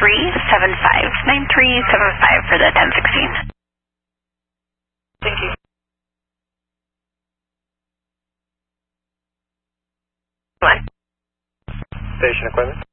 9375 for the 1016. Thank you. Station equipment.